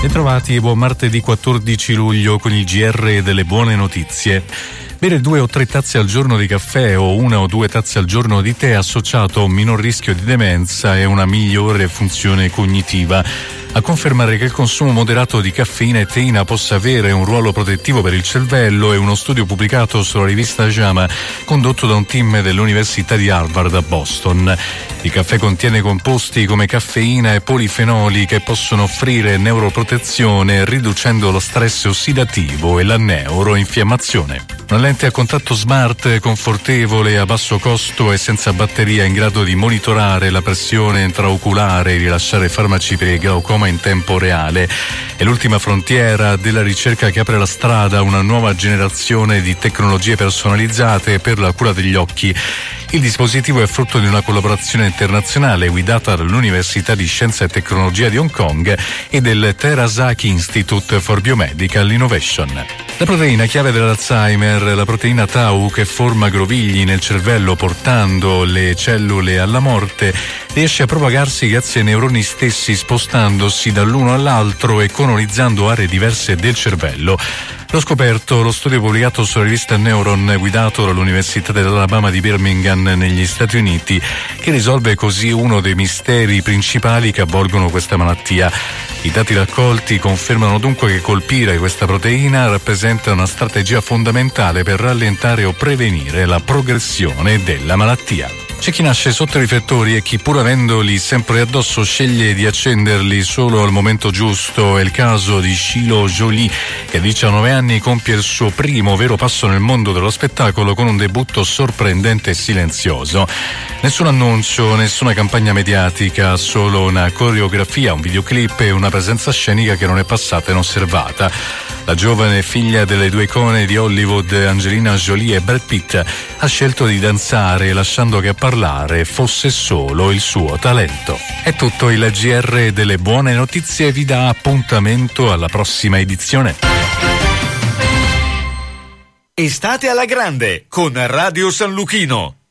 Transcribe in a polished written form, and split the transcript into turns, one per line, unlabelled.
Bentrovati e buon martedì 14 luglio con il GR delle buone notizie. Bere 2 o 3 tazze al giorno di caffè o 1 o 2 tazze al giorno di tè associato a un minor rischio di demenza e una migliore funzione cognitiva. A confermare che il consumo moderato di caffeina e teina possa avere un ruolo protettivo per il cervello è uno studio pubblicato sulla rivista JAMA condotto da un team dell'Università di Harvard a Boston. Il caffè contiene composti come caffeina e polifenoli che possono offrire neuroprotezione riducendo lo stress ossidativo e la neuroinfiammazione. Una lente a contatto smart, confortevole, a basso costo e senza batteria in grado di monitorare la pressione intraoculare e rilasciare farmaci per il glaucoma in tempo reale. È l'ultima frontiera della ricerca che apre la strada a una nuova generazione di tecnologie personalizzate per la cura degli occhi. Il dispositivo è frutto di una collaborazione internazionale guidata dall'Università di Scienza e Tecnologia di Hong Kong e del Terasaki Institute for Biomedical Innovation. La proteina chiave dell'Alzheimer, la proteina tau che forma grovigli nel cervello portando le cellule alla morte, riesce a propagarsi grazie ai neuroni stessi spostandosi dall'uno all'altro e colonizzando aree diverse del cervello. L'ho scoperto lo studio pubblicato sulla rivista Neuron guidato dall'Università dell'Alabama di Birmingham negli Stati Uniti, che risolve così uno dei misteri principali che avvolgono questa malattia. I dati raccolti confermano dunque che colpire questa proteina rappresenta una strategia fondamentale per rallentare o prevenire la progressione della malattia. C'è chi nasce sotto i riflettori e chi, pur avendoli sempre addosso, sceglie di accenderli solo al momento giusto. È il caso di Shiloh Jolie, che a 19 anni compie il suo primo vero passo nel mondo dello spettacolo con un debutto sorprendente e silenzioso. Nessun annuncio, nessuna campagna mediatica, solo una coreografia, un videoclip e una presenza scenica che non è passata inosservata. La giovane figlia delle due icone di Hollywood, Angelina Jolie e Brad Pitt, ha scelto di danzare lasciando che a parlare fosse solo il suo talento. È tutto, il GR delle buone notizie vi dà appuntamento alla prossima edizione.
Estate alla grande con Radio San Luchino.